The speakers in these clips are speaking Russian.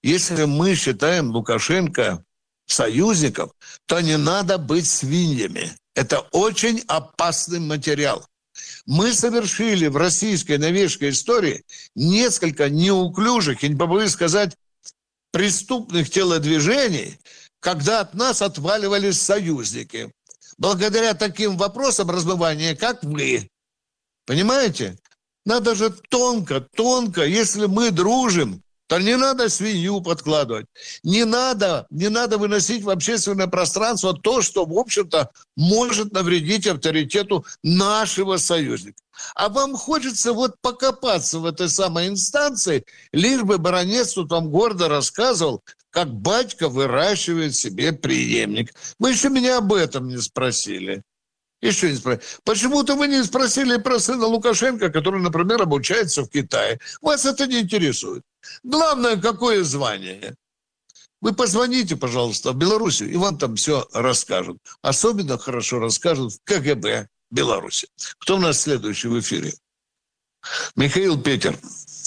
Если мы считаем Лукашенко союзником, то не надо быть свиньями. Это очень опасный материал. Мы совершили в российской новейшей истории несколько неуклюжих, я не побоюсь сказать, преступных телодвижений, когда от нас отваливались союзники. Благодаря таким вопросам размывания, как вы. Понимаете? Надо же тонко, если мы дружим, то не надо свинью подкладывать. Не надо выносить в общественное пространство то, что, в общем-то, может навредить авторитету нашего союзника. А вам хочется вот покопаться в этой самой инстанции, лишь бы баронец тут вам гордо рассказывал, как батька выращивает себе преемник. Вы еще меня об этом не спросили. Еще не спросили. Почему-то вы не спросили про сына Лукашенко, который, например, обучается в Китае. Вас это не интересует. Главное, какое звание. Вы позвоните, пожалуйста, в Белоруссию, и вам там все расскажут. Особенно хорошо расскажут в КГБ Беларуси. Кто у нас следующий в эфире? Михаил, Питер.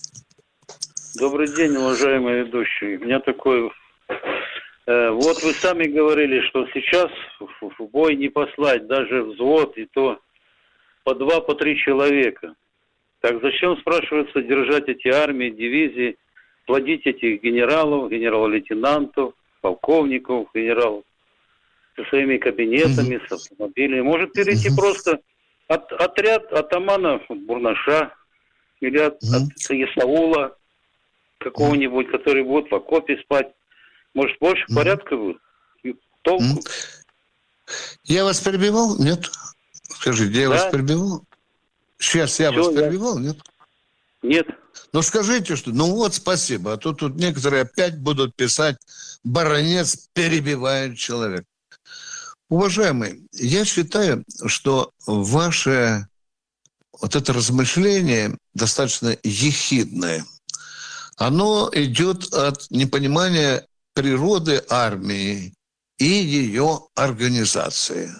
Добрый день, уважаемый ведущий. У меня такой... Вот вы сами говорили, что сейчас в бой не послать даже взвод, и то по 2, по 3 человека. Так зачем, спрашивается, держать эти армии, дивизии, плодить этих генералов, генерал-лейтенантов, полковников, генералов со своими кабинетами, с автомобилями? Может перейти просто отряд атамана Бурнаша или от Исаула какого-нибудь, который будет в окопе спать. Может, больше порядка будет? Толку? Я вас перебивал? Нет. Скажите, я вас перебивал? Сейчас я вас перебивал? Нет? Нет. Ну, скажите, что... Ну, вот, спасибо. А то тут некоторые опять будут писать, баронец перебивает человека. Уважаемый, я считаю, что ваше вот это размышление достаточно ехидное. Оно идет от непонимания природы армии и ее организации.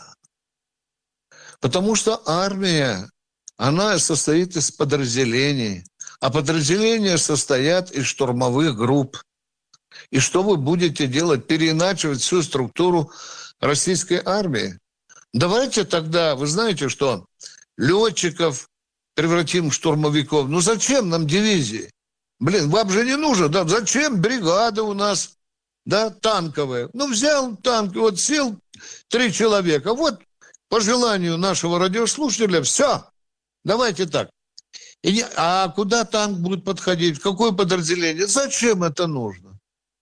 Потому что армия, она состоит из подразделений, а подразделения состоят из штурмовых групп. И что вы будете делать? Переиначивать всю структуру российской армии? Давайте тогда, вы знаете что, летчиков превратим в штурмовиков. Ну зачем нам дивизии? Блин, вам же не нужно, да? Зачем бригады у нас, да, танковые? Ну, взял танк, вот сел 3 человека. Вот, по желанию нашего радиослушателя, все, давайте так. А куда танк будет подходить? В какое подразделение? Зачем это нужно?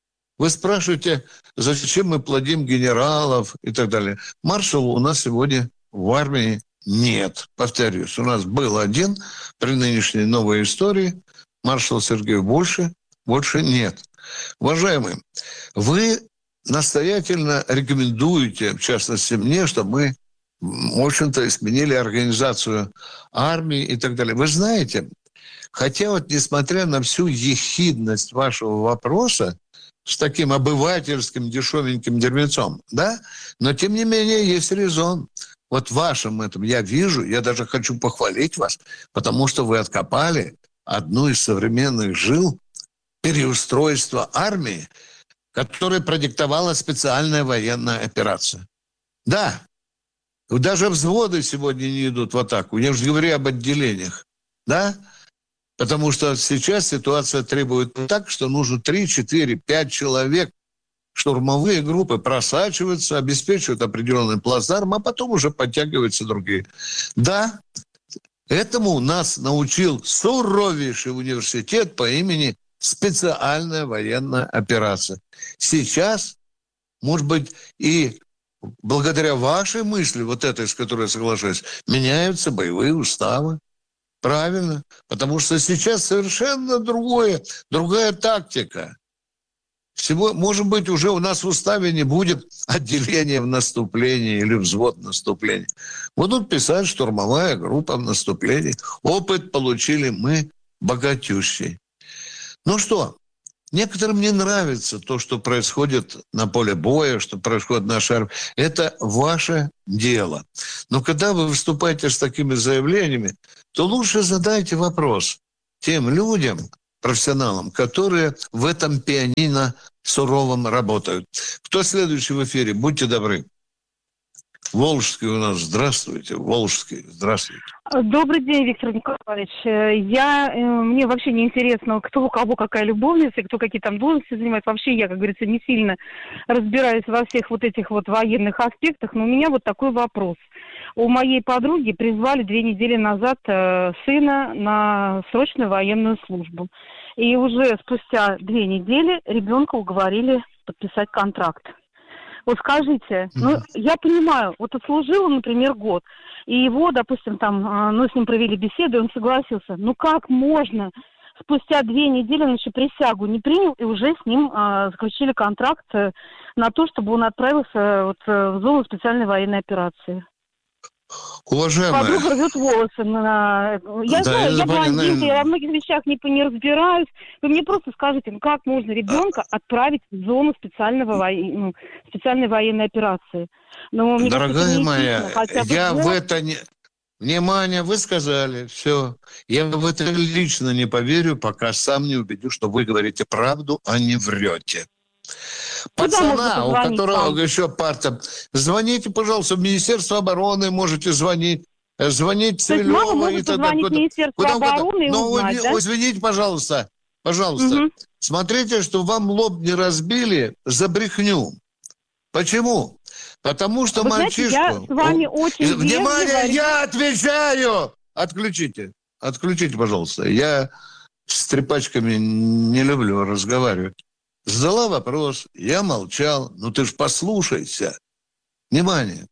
Вы спрашиваете, зачем мы плодим генералов и так далее. Маршала у нас сегодня в армии нет. Повторюсь, у нас был один при нынешней новой истории. Маршал Сергей больше нет. Уважаемые, вы настоятельно рекомендуете, в частности мне, чтобы мы, в общем-то, изменили организацию армии и так далее. Вы знаете, хотя вот несмотря на всю ехидность вашего вопроса, с таким обывательским дешевеньким дерьмецом, да, но тем не менее есть резон. Вот в вашем этом я вижу, я даже хочу похвалить вас, потому что вы откопали одну из современных жил переустройства армии, которая продиктовала специальная военная операция. Да, даже взводы сегодня не идут в атаку, я уже говорю об отделениях, да, потому что сейчас ситуация требует так, что нужно 3, 4, 5 человек, штурмовые группы просачиваются, обеспечивают определенный плацдарм, а потом уже подтягиваются другие. Да, этому нас научил суровейший университет по имени специальная военная операция. Сейчас, может быть, и благодаря вашей мысли, вот этой, с которой я соглашаюсь, меняются боевые уставы. Правильно, потому что сейчас совершенно другая тактика. Всего, может быть, уже у нас в уставе не будет отделения в наступлении или взвод в наступлении. Будут писать штурмовая группа в наступлении. Опыт получили мы богатющий. Ну что, некоторым не нравится то, что происходит на поле боя, что происходит в нашей армии. Это ваше дело. Но когда вы выступаете с такими заявлениями, то лучше задайте вопрос тем людям, профессионалам, которые в этом пианино суровом работают. Кто следующий в эфире? Будьте добры. Волжский у нас. Здравствуйте. Волжский. Здравствуйте. Добрый день, Виктор Николаевич. Мне вообще не интересно, кто у кого какая любовница, кто какие там должности занимает. Вообще я, как говорится, не сильно разбираюсь во всех вот этих вот военных аспектах. Но у меня вот такой вопрос. У моей подруги призвали 2 недели назад сына на срочную военную службу. И уже спустя 2 недели ребенка уговорили подписать контракт. Вот скажите, я понимаю, вот отслужил, например, год, и его, допустим, там, с ним провели беседу, и он согласился. Ну как можно? Спустя 2 недели он еще присягу не принял, и уже с ним заключили контракт на то, чтобы он отправился вот, в зону специальной военной операции. Уважаемая... Подруга рвет волосы. Я знаю, я блондинка, я во многих вещах не разбираюсь. Вы мне просто скажите, как можно ребенка отправить в зону специальной военной операции? Но, дорогая моя, я в это не... Внимание, вы сказали, все. Я в это лично не поверю, пока сам не убедю, что вы говорите правду, а не врете. Пацана, у которого еще парта. Звоните, пожалуйста, в Министерство обороны, можете звонить. Звонить Цивилёва и так далее. Извините, пожалуйста. Угу. Смотрите, что вам лоб не разбили за брехню. Почему? Потому что мальчишку... Знаете, я с вами очень Внимание, я отвечаю! Отключите, пожалуйста. Я с трепачками не люблю разговаривать. Задала вопрос, я молчал. Ну ты ж послушайся. Внимание.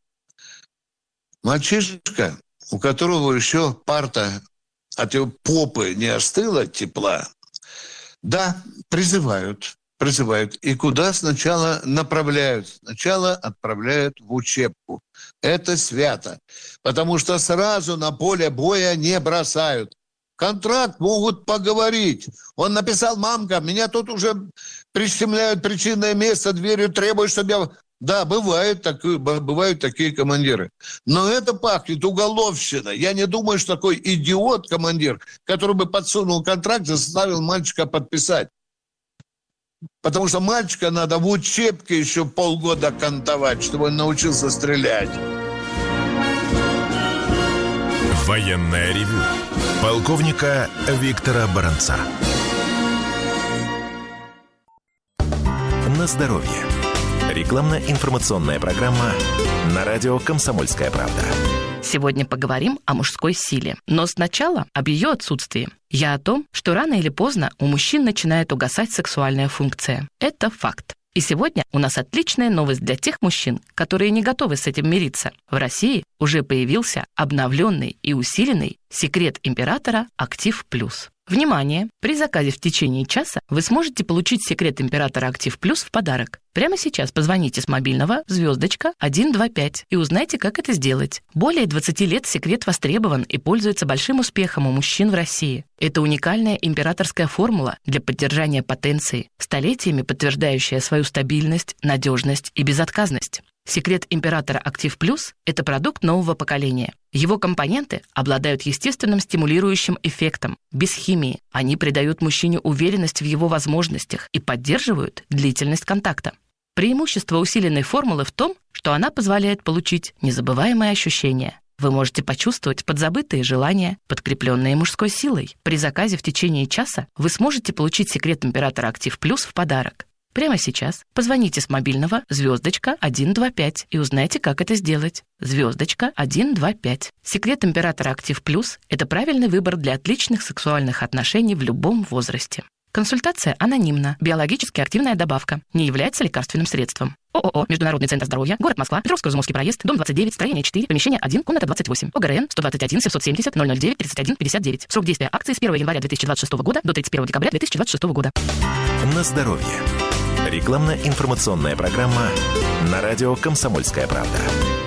Мальчишка, у которого еще парта от его попы не остыла от тепла, да, призывают. И куда сначала направляют? Сначала отправляют в учебку. Это свято. Потому что сразу на поле боя не бросают. Контракт могут поговорить. Он написал: мамка, меня тут уже прищемляют причинное место, дверью требуют, чтобы я... Да, бывают такие командиры. Но это пахнет уголовщиной. Я не думаю, что такой идиот-командир, который бы подсунул контракт, заставил мальчика подписать. Потому что мальчика надо в учебке еще полгода кантовать, чтобы он научился стрелять. Военное ревю полковника Виктора Баранца. На здоровье. Рекламно-информационная программа на радио «Комсомольская правда». Сегодня поговорим о мужской силе. Но сначала об ее отсутствии. Я о том, что рано или поздно у мужчин начинает угасать сексуальная функция. Это факт. И сегодня у нас отличная новость для тех мужчин, которые не готовы с этим мириться. В России уже появился обновленный и усиленный секрет императора «Актив Плюс». Внимание! При заказе в течение часа вы сможете получить секрет императора «Актив Плюс» в подарок. Прямо сейчас позвоните с мобильного *125 и узнайте, как это сделать. Более 20 лет секрет востребован и пользуется большим успехом у мужчин в России. Это уникальная императорская формула для поддержания потенции, столетиями подтверждающая свою стабильность, надежность и безотказность. Секрет императора «Актив Плюс» – это продукт нового поколения. Его компоненты обладают естественным стимулирующим эффектом, без химии. Они придают мужчине уверенность в его возможностях и поддерживают длительность контакта. Преимущество усиленной формулы в том, что она позволяет получить незабываемые ощущения. Вы можете почувствовать подзабытые желания, подкрепленные мужской силой. При заказе в течение часа вы сможете получить секрет императора «Актив Плюс» в подарок. Прямо сейчас позвоните с мобильного *125 и узнайте, как это сделать. *125. Секрет императора «Актив Плюс» – это правильный выбор для отличных сексуальных отношений в любом возрасте. Консультация анонимна. Биологически активная добавка. Не является лекарственным средством. ООО «Международный центр здоровья», город Москва, Петровско-Изумовский проезд, дом 29, строение 4, помещение 1, комната 28. ОГРН 121 770 009 31 59. Срок действия акции с 1 января 2026 года до 31 декабря 2026 года. На здоровье. Рекламно-информационная программа на радио «Комсомольская правда».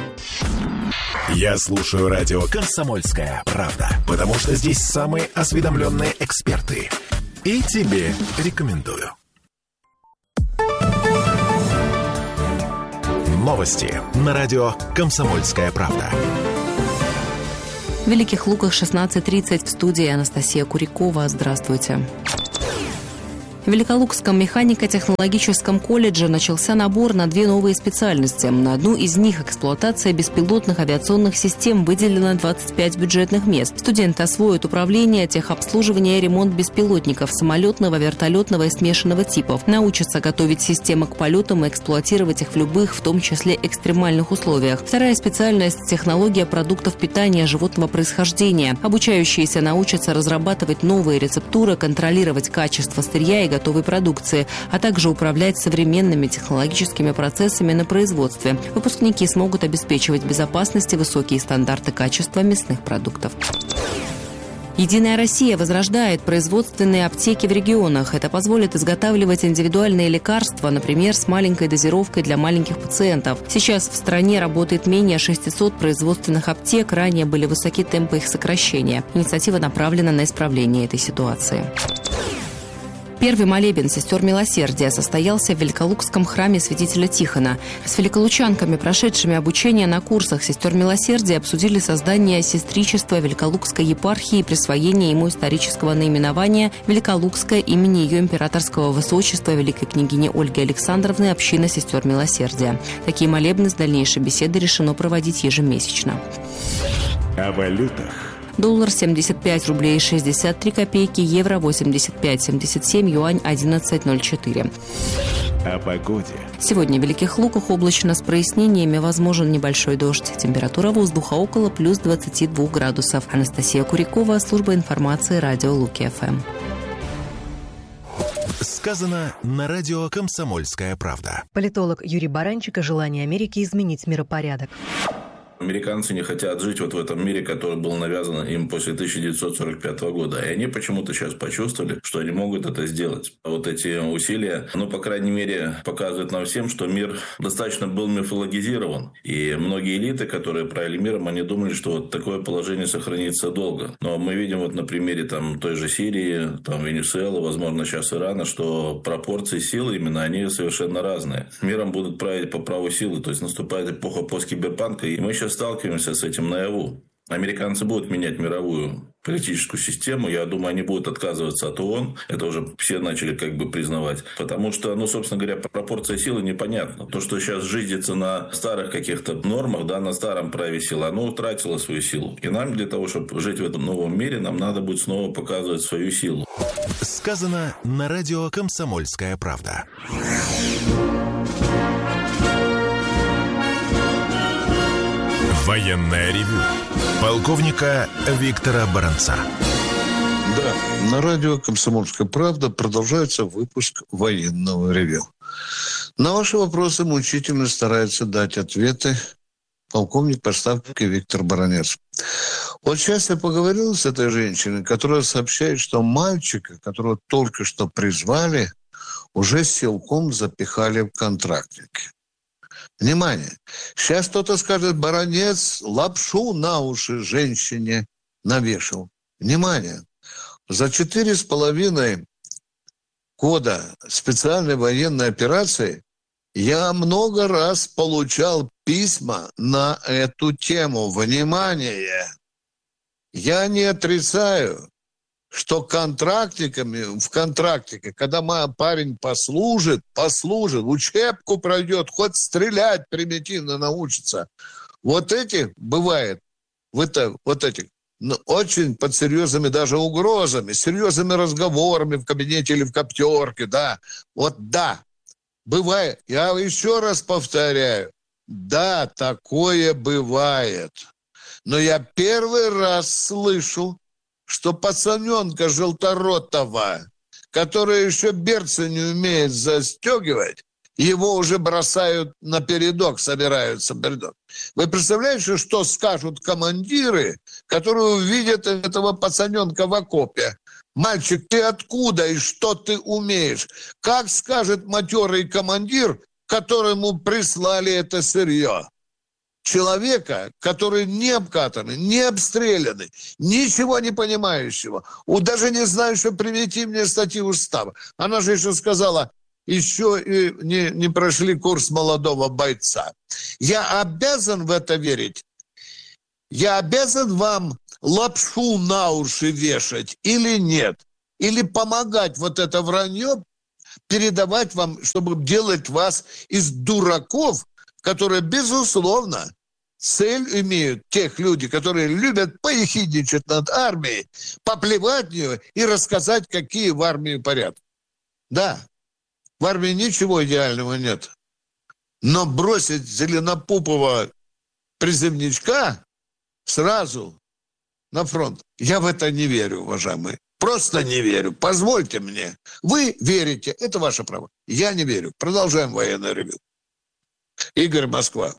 Я слушаю радио «Комсомольская правда», потому что здесь самые осведомленные эксперты. И тебе рекомендую. Новости на радио «Комсомольская правда». В Великих Луках 16:30 в студии Анастасия Курякова. Здравствуйте. В Великолукском механико-технологическом колледже начался набор на 2 новые специальности. На одну из них, эксплуатация беспилотных авиационных систем, выделено 25 бюджетных мест. Студенты освоят управление, техобслуживание и ремонт беспилотников самолетного, вертолетного и смешанного типов. Научатся готовить системы к полетам и эксплуатировать их в любых, в том числе экстремальных условиях. Вторая специальность – технология продуктов питания животного происхождения. Обучающиеся научатся разрабатывать новые рецептуры, контролировать качество сырья и готовой продукции, а также управлять современными технологическими процессами на производстве. Выпускники смогут обеспечивать безопасность и высокие стандарты качества мясных продуктов. «Единая Россия» возрождает производственные аптеки в регионах. Это позволит изготавливать индивидуальные лекарства, например, с маленькой дозировкой для маленьких пациентов. Сейчас в стране работает менее 600 производственных аптек. Ранее были высоки темпы их сокращения. Инициатива направлена на исправление этой ситуации. Первый молебен сестер милосердия состоялся в Великолукском храме святителя Тихона. С великолучанками, прошедшими обучение на курсах сестер милосердия, обсудили создание сестричества Великолукской епархии и присвоение ему исторического наименования Великолукское имени ее императорского высочества великой княгини Ольги Александровны община сестер милосердия. Такие молебны с дальнейшей беседой решено проводить ежемесячно. О валютах. Доллар 75 рублей 63 копейки, евро 85,77, юань 11,04. О погоде. Сегодня в Великих Луках облачно с прояснениями, возможен небольшой дождь. Температура воздуха около плюс 22 градусов. Анастасия Курякова, служба информации, радио Луки-ФМ. Сказано на радио «Комсомольская правда». Политолог Юрий Баранчик о желании Америки изменить миропорядок. Американцы не хотят жить вот в этом мире, который был навязан им после 1945 года. И они почему-то сейчас почувствовали, что они могут это сделать. Вот эти усилия, по крайней мере, показывают нам всем, что мир достаточно был мифологизирован. И многие элиты, которые правили миром, они думали, что вот такое положение сохранится долго. Но мы видим вот на примере той же Сирии, Венесуэлы, возможно, сейчас Ирана, что пропорции силы именно, они совершенно разные. Миром будут править по праву силы, то есть наступает эпоха посткиберпанка, и мы сейчас сталкиваемся с этим наяву. Американцы будут менять мировую политическую систему. Я думаю, они будут отказываться от ООН. Это уже все начали признавать. Потому что, собственно говоря, пропорция силы непонятна. То, что сейчас жизнится на старых каких-то нормах, на старом праве силы, оно утратило свою силу. И нам для того, чтобы жить в этом новом мире, нам надо будет снова показывать свою силу. Сказано на радио «Комсомольская правда». Военное ревю полковника Виктора Баранца. Да, на радио «Комсомольская правда» продолжается выпуск военного ревю. На ваши вопросы мучительно старается дать ответы полковник подставки Виктор Баранец. Вот сейчас я поговорил с этой женщиной, которая сообщает, что мальчика, которого только что призвали, уже силком запихали в контрактники. Внимание! Сейчас кто-то скажет: Баранец лапшу на уши женщине навешал. Внимание! За 4,5 года специальной военной операции я много раз получал письма на эту тему. Внимание! Я не отрицаю, что контрактниками, в контрактике, когда парень послужит, учебку пройдет, хоть стрелять примитивно научится. Вот эти, бывает, вот эти, очень под серьезными даже угрозами, серьезными разговорами в кабинете или в коптерке, да. Вот да, бывает. Я еще раз повторяю, да, такое бывает. Но я первый раз слышу, что пацаненка желторотого, который еще берцы не умеет застегивать, его уже бросают на передок, собираются на передок. Вы представляете, что скажут командиры, которые увидят этого пацаненка в окопе? Мальчик, ты откуда и что ты умеешь? Как скажет матерый командир, которому прислали это сырье? Человека, который не обкатанный, не обстрелянный, ничего не понимающего, даже не знающего примитивные статьи устава. Она же еще сказала, еще и не прошли курс молодого бойца. Я обязан в это верить? Я обязан вам лапшу на уши вешать или нет? Или помогать вот это вранье передавать вам, чтобы делать вас из дураков, которые, безусловно, цель имеют тех людей, которые любят поехидничать над армией, поплевать в нее и рассказать, какие в армии порядки. Да, в армии ничего идеального нет. Но бросить зеленопупого призывничка сразу на фронт, я в это не верю, уважаемые. Просто не верю. Позвольте мне. Вы верите, это ваше право. Я не верю. Продолжаем военное ревью. Игорь, Москва.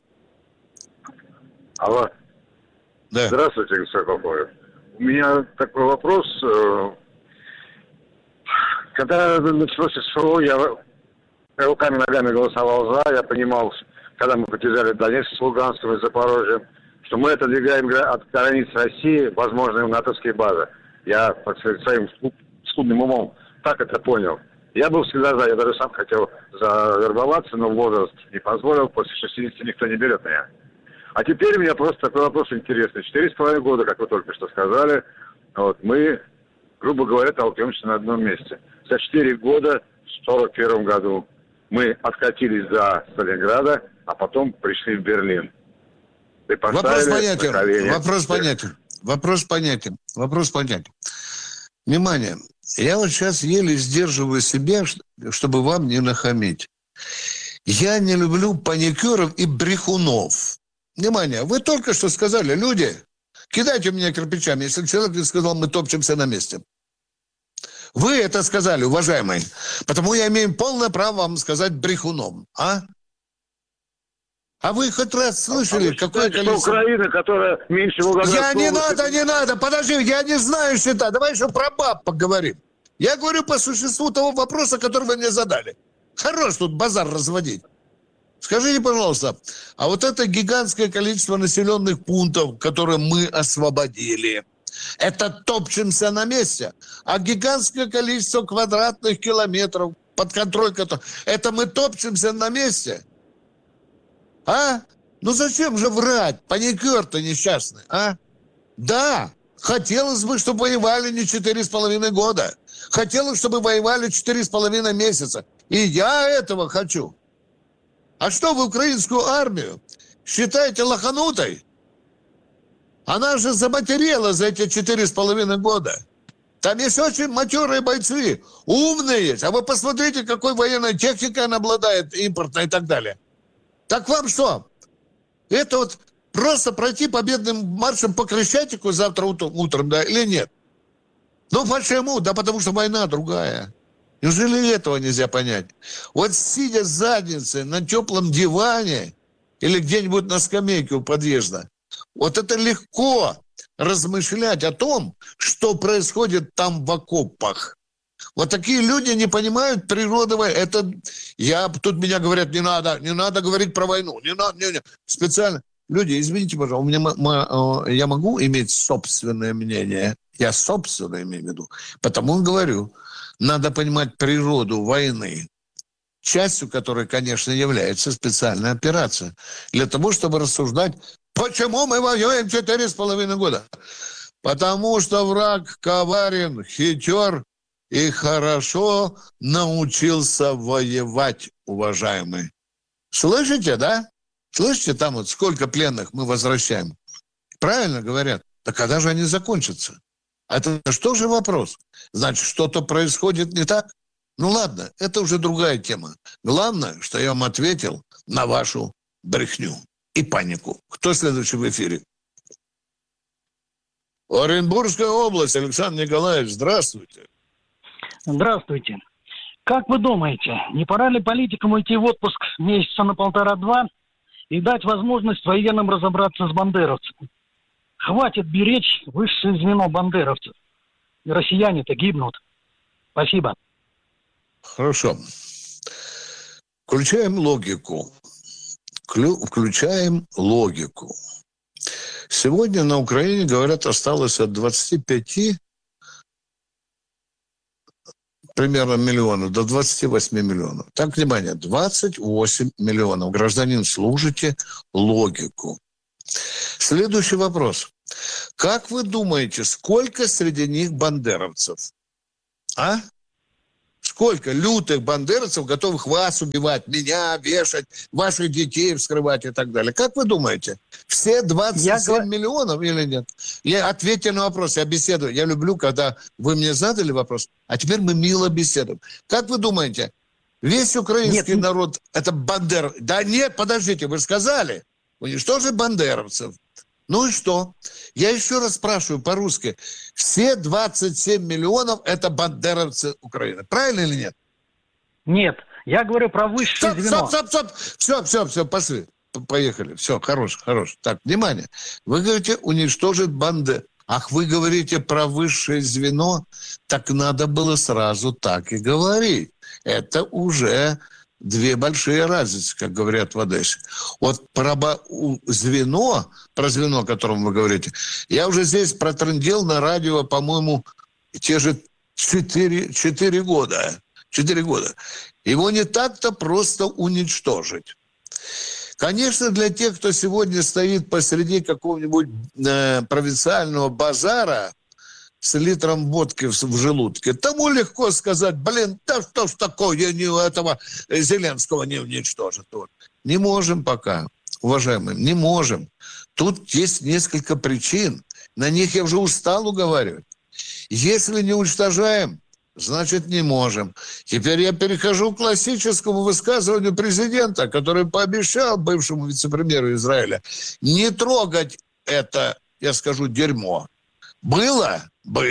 Алло. Да. Здравствуйте, господин Попов. У меня такой вопрос. Когда началось СВО, я руками и ногами голосовал за. Я понимал, когда мы потеряли Донецк с Луганском и Запорожьем, что мы отодвигаем от границ России возможные натовские базы. Я, так сказать, своим скудным умом так это понял. Я был всегда за, я даже сам хотел завербоваться, но возраст не позволил, после 60 никто не берет меня. А теперь у меня просто такой вопрос интересный. 4,5 года, как вы только что сказали, вот, мы, грубо говоря, толкнемся на одном месте. За 4 года, в 1941 году, мы откатились до Сталинграда, а потом пришли в Берлин. Вопрос понятен. Внимание. Я вот сейчас еле сдерживаю себя, чтобы вам не нахамить. Я не люблю паникеров и брехунов. Внимание. Вы только что сказали, люди, кидайте меня кирпичами, если человек не сказал, мы топчемся на месте. Вы это сказали, уважаемые. Потому я имею полное право вам сказать брехуном. А вы хоть раз слышали, какое количество... Украина, которая меньше Волгоградской области... Не надо, подожди, я не знаю счета. Давай еще про баб поговорим. Я говорю по существу того вопроса, который вы мне задали. Хорош тут базар разводить. Скажите, пожалуйста, а вот это гигантское количество населенных пунктов, которые мы освободили, это топчемся на месте? А гигантское количество квадратных километров под контроль которых, это мы топчемся на месте? Ну зачем же врать? Паникер-то несчастный, Да, хотелось бы, чтобы воевали не 4,5 года. Хотелось, чтобы воевали 4,5 месяца. И я этого хочу. А что вы украинскую армию считаете лоханутой? Она же заматерела за эти 4,5 года. Там есть очень матерые бойцы, умные есть. А вы посмотрите, какой военной техникой она обладает, импортной и так далее. Так вам что? Это вот просто пройти победным маршем по Крещатику завтра утром, да, или нет? Ну почему? Да потому что война другая. Неужели этого нельзя понять? Вот сидя с задницей на теплом диване или где-нибудь на скамейке у подъезда, вот это легко размышлять о том, что происходит там в окопах. Вот такие люди не понимают природы войны. Тут меня говорят, не надо говорить про войну. Не надо. Специально. Люди, извините, пожалуйста, я могу иметь собственное мнение. Я собственное имею в виду. Потому говорю, надо понимать природу войны, частью которой, конечно, является специальная операция. Для того, чтобы рассуждать, почему мы воюем 4,5 года. Потому что враг коварен, хитер, и хорошо научился воевать, уважаемые. Слышите, да? Слышите, там вот сколько пленных мы возвращаем? Правильно говорят. Да когда же они закончатся? Это что же вопрос? Значит, что-то происходит не так? Ну ладно, это уже другая тема. Главное, что я вам ответил на вашу брехню и панику. Кто следующий в эфире? Оренбургская область. Александр Николаевич, здравствуйте. Здравствуйте. Как вы думаете, не пора ли политикам уйти в отпуск месяца на 1,5-2 и дать возможность военным разобраться с бандеровцами? Хватит беречь высшее звено бандеровцев. Россияне-то гибнут. Спасибо. Хорошо. Включаем логику. Сегодня на Украине, говорят, осталось от 25 примерно миллионов до 28 миллионов. Так, внимание, 28 миллионов. Гражданин, слушайте логику. Следующий вопрос. Как вы думаете, сколько среди них бандеровцев? Сколько лютых бандеровцев, готовых вас убивать, меня вешать, ваших детей вскрывать и так далее. Как вы думаете, все 27 миллионов или нет? Ответьте на вопрос, я беседую. Я люблю, когда вы мне задали вопрос, а теперь мы мило беседуем. Как вы думаете, весь украинский народ – это бандер? Да нет, подождите, вы сказали, уничтожить бандеровцев. Ну и что? Я еще раз спрашиваю по-русски. Все 27 миллионов – это бандеровцы Украины. Правильно или нет? Нет. Я говорю про высшее звено. Стоп. Все, пошли. Поехали. Все, хорош. Так, внимание. Вы говорите, уничтожить банды. Ах, вы говорите про высшее звено? Так надо было сразу так и говорить. Это уже... две большие разницы, как говорят в Одессе. Вот про звено, о котором вы говорите, я уже здесь протрындел на радио, по-моему, те же 4 года. 4 года. Его не так-то просто уничтожить. Конечно, для тех, кто сегодня стоит посреди какого-нибудь провинциального базара с литром водки в желудке, тому легко сказать, да что ж такое, этого Зеленского не уничтожит. Не можем пока, уважаемые, не можем. Тут есть несколько причин. На них я уже устал уговаривать. Если не уничтожаем, значит не можем. Теперь я перехожу к классическому высказыванию президента, который пообещал бывшему вице-премьеру Израиля не трогать это, я скажу, дерьмо. Было.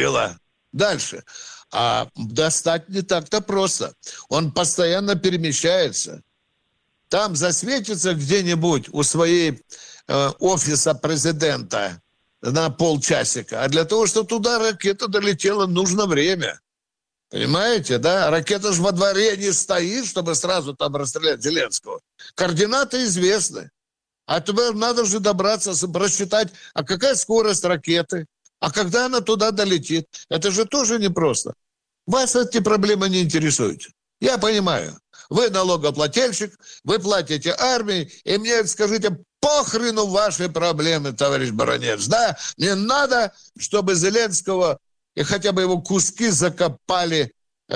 Дальше. А достать не так-то просто. Он постоянно перемещается. Там засветится где-нибудь у своей офиса президента на полчасика. А для того, чтобы туда ракета долетела, нужно время. Понимаете, да? Ракета же во дворе не стоит, чтобы сразу там расстрелять Зеленского. Координаты известны. А теперь надо же добраться, рассчитать, а какая скорость ракеты, а когда она туда долетит. Это же тоже непросто. Вас эти проблемы не интересуют. Я понимаю. Вы налогоплательщик, вы платите армии, и мне скажите, похрену ваши проблемы, товарищ баронец. Да, мне надо, чтобы Зеленского и хотя бы его куски закопали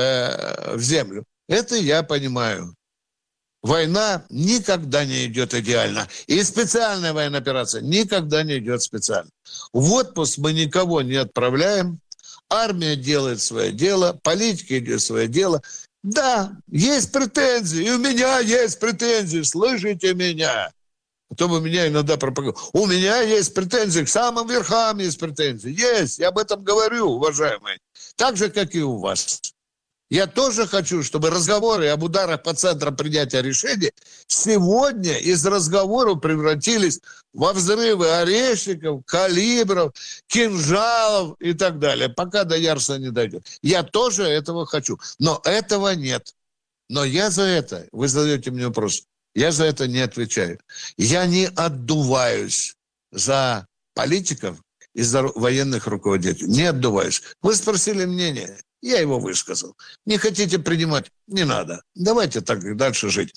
в землю. Это я понимаю. Война никогда не идет идеально. И специальная военная операция никогда не идет специально. В отпуск мы никого не отправляем. Армия делает свое дело, политика делает свое дело. Да, есть претензии, и у меня есть претензии, слышите меня? А то вы меня иногда пропагандируете. У меня есть претензии, к самым верхам есть претензии. Есть, я об этом говорю, уважаемые. Так же, как и у вас. Я тоже хочу, чтобы разговоры об ударах по центрам принятия решений сегодня из разговоров превратились во взрывы орешников, калибров, кинжалов и так далее, пока до ярса не дойдет. Я тоже этого хочу, но этого нет. Но я за это, вы задаете мне вопрос, я за это не отвечаю. Я не отдуваюсь за политиков и за военных руководителей. Не отдуваюсь. Вы спросили мнение. Я его высказал. Не хотите принимать? Не надо. Давайте так дальше жить.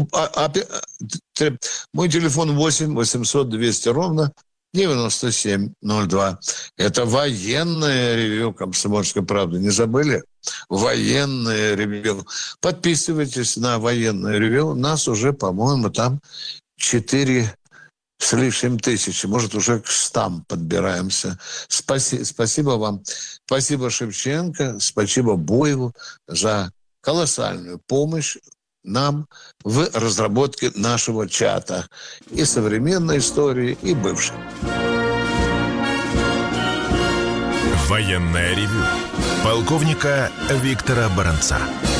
Мой телефон 8 800 200 ровно 9702. Это военное ревью «Комсомольской правды». Не забыли? Военное ревью. Подписывайтесь на военное ревью. У нас уже, по-моему, там 4 с лишним тысячи. Может, уже к 100 подбираемся. Спасибо вам. Спасибо Шевченко, спасибо Боеву за колоссальную помощь нам в разработке нашего чата. И современной истории, и бывшей. Военное ревю полковника Виктора Баранца.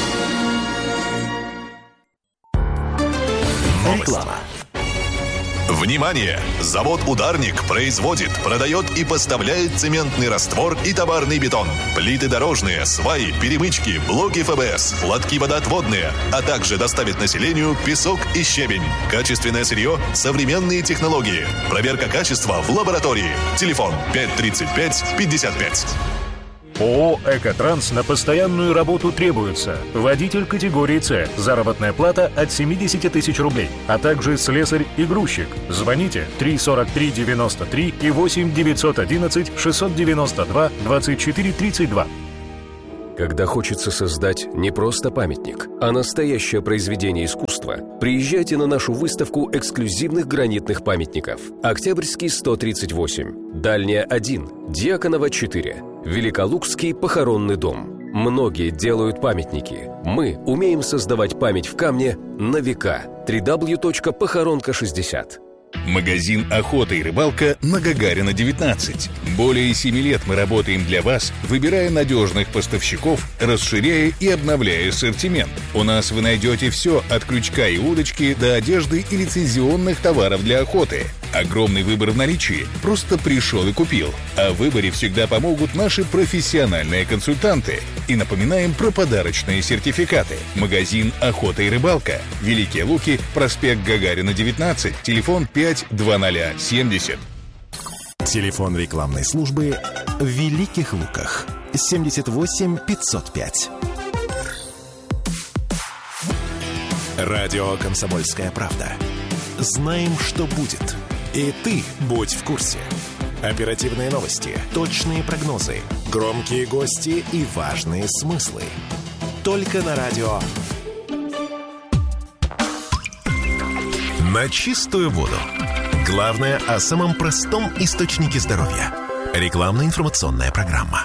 Реклама. Внимание! Завод «Ударник» производит, продает и поставляет цементный раствор и товарный бетон, плиты дорожные, сваи, перемычки, блоки ФБС, лотки водоотводные, а также доставит населению песок и щебень. Качественное сырье, современные технологии. Проверка качества в лаборатории. Телефон 535-55. ООО «Экотранс» на постоянную работу требуется. Водитель категории «С». Заработная плата от 70 тысяч рублей. А также слесарь и грузчик. Звоните 343-93 и 8 911 692 24 32. Когда хочется создать не просто памятник, а настоящее произведение искусства, приезжайте на нашу выставку эксклюзивных гранитных памятников. Октябрьский 138, Дальняя 1, Дьяконова 4, Великолукский похоронный дом. Многие делают памятники. Мы умеем создавать память в камне на века. www.похоронка60. Магазин «Охота и рыбалка» на Гагарина, 19. Более 7 лет мы работаем для вас, выбирая надежных поставщиков, расширяя и обновляя ассортимент. У нас вы найдете все от крючка и удочки до одежды и лицензионных товаров для охоты. Огромный выбор в наличии. Просто пришел и купил. А в выборе всегда помогут наши профессиональные консультанты. И напоминаем про подарочные сертификаты. Магазин «Охота и рыбалка». Великие Луки, проспект Гагарина, 19. Телефон 52070. Телефон рекламной службы в Великих Луках. 78 505. Радио «Комсомольская правда». Знаем, что будет. И ты будь в курсе. Оперативные новости, точные прогнозы, громкие гости и важные смыслы. Только на радио. На чистую воду. Главное о самом простом источнике здоровья. Рекламно-информационная программа.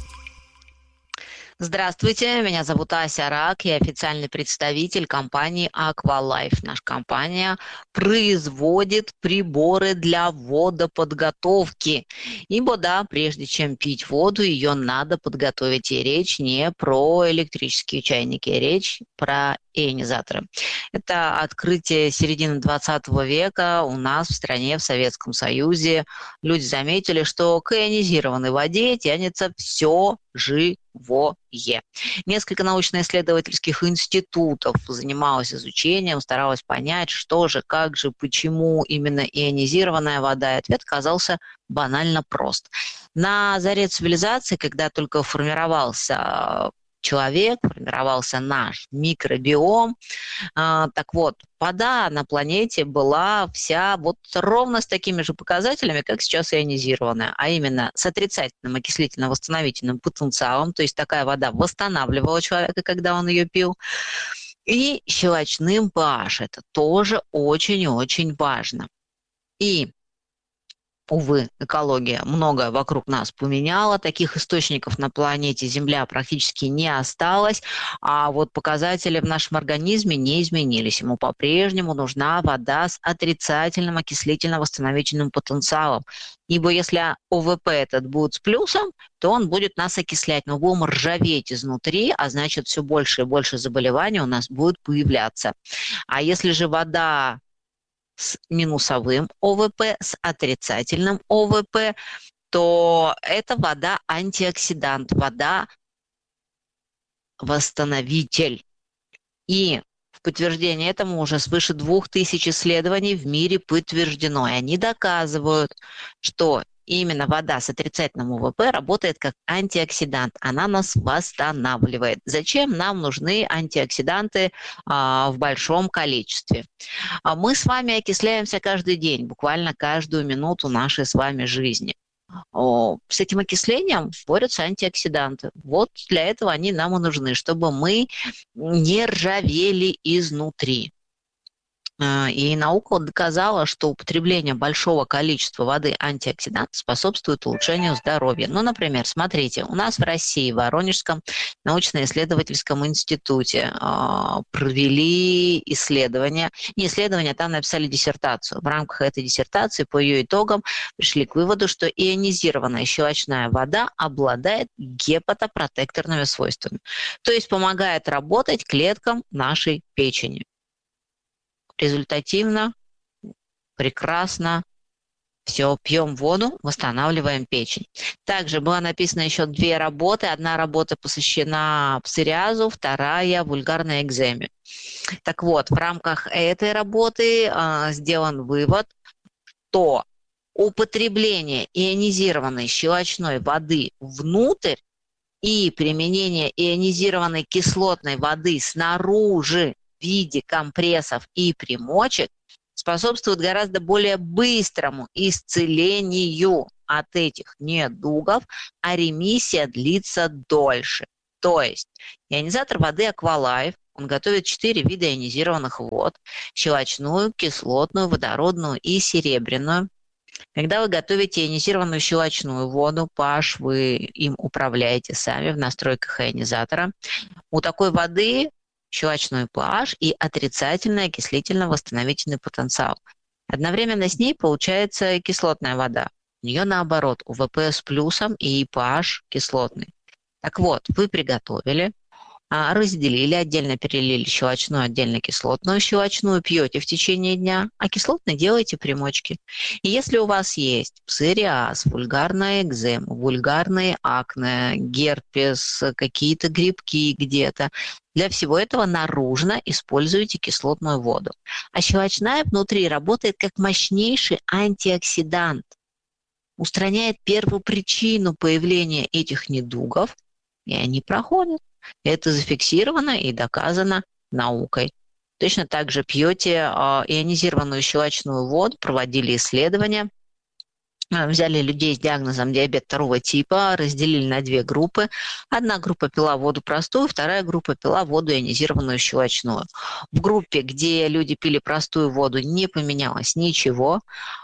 Здравствуйте, меня зовут Ася Рак, я официальный представитель компании Aqualife. Наша компания производит приборы для водоподготовки. Ибо да, прежде чем пить воду, ее надо подготовить. И речь не про электрические чайники, речь про ионизаторы. Это открытие середины 20 века у нас в стране, в Советском Союзе. Люди заметили, что к ионизированной воде тянется все живое. Несколько научно-исследовательских институтов занималось изучением, старалось понять, что же, как же, почему именно ионизированная вода. И ответ оказался банально прост. На заре цивилизации, когда только формировался человек, формировался наш микробиом. Так вот, вода на планете была вся вот ровно с такими же показателями, как сейчас ионизированная, а именно с отрицательным окислительно-восстановительным потенциалом, то есть такая вода восстанавливала человека, когда он ее пил, и щелочным pH. Это тоже очень-очень важно. И увы, экология многое вокруг нас поменяла, таких источников на планете Земля практически не осталось, а вот показатели в нашем организме не изменились. Ему по-прежнему нужна вода с отрицательным окислительно-восстановительным потенциалом. Ибо если ОВП этот будет с плюсом, то он будет нас окислять, мы будем ржаветь изнутри, а значит все больше и больше заболеваний у нас будет появляться. А если же вода с минусовым ОВП, с отрицательным ОВП, то это вода-антиоксидант, вода-восстановитель. И в подтверждение этому уже свыше 2000 исследований в мире подтверждено. И они доказывают, что именно вода с отрицательным ОВП работает как антиоксидант. Она нас восстанавливает. Зачем нам нужны антиоксиданты в большом количестве? Мы с вами окисляемся каждый день, буквально каждую минуту нашей с вами жизни. С этим окислением борются антиоксиданты. Вот для этого они нам и нужны, чтобы мы не ржавели изнутри. И наука доказала, что употребление большого количества воды антиоксидантов способствует улучшению здоровья. Ну, например, смотрите, у нас в России, в Воронежском научно-исследовательском институте провели исследование. Не исследование, там написали диссертацию. В рамках этой диссертации по ее итогам пришли к выводу, что ионизированная щелочная вода обладает гепатопротекторными свойствами. То есть помогает работать клеткам нашей печени. Результативно, прекрасно. Все, пьем воду, восстанавливаем печень. Также было написано еще 2 работы. Одна работа посвящена псориазу, вторая вульгарной экземе. Так вот, в рамках этой работы сделан вывод, что употребление ионизированной щелочной воды внутрь и применение ионизированной кислотной воды снаружи в виде компрессов и примочек способствует гораздо более быстрому исцелению от этих недугов, а ремиссия длится дольше. То есть ионизатор воды Aqualife, он готовит 4 вида ионизированных вод: щелочную, кислотную, водородную и серебряную. Когда вы готовите ионизированную щелочную воду, pH вы им управляете сами в настройках ионизатора. У такой воды щелочной pH и отрицательный окислительно-восстановительный потенциал. Одновременно с ней получается кислотная вода. У нее наоборот, УВП с плюсом и pH кислотный. Так вот, вы приготовили, разделили, отдельно перелили щелочную, отдельно кислотную. Щелочную пьете в течение дня, а кислотной делаете примочки. И если у вас есть псориаз, вульгарная экзема, вульгарные акне, герпес, какие-то грибки где-то, для всего этого наружно используйте кислотную воду. А щелочная внутри работает как мощнейший антиоксидант. Устраняет первую причину появления этих недугов, и они проходят. Это зафиксировано и доказано наукой. Точно так же пьете ионизированную щелочную воду, проводили исследования, взяли людей с диагнозом диабет 2 типа, разделили на 2 группы. Одна группа пила воду простую, вторая группа пила воду ионизированную щелочную. В группе, где люди пили простую воду, не поменялось ничего.